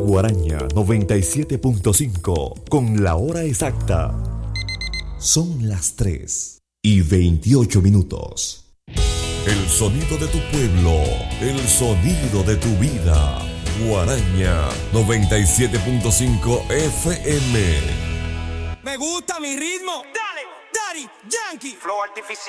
Guaraña 97.5 con la hora exacta. Son las 3:28. El sonido de tu pueblo, el sonido de tu vida. Guaraña 97.5 FM. Me gusta mi ritmo. Dale, Daddy Yankee. Flow artificial.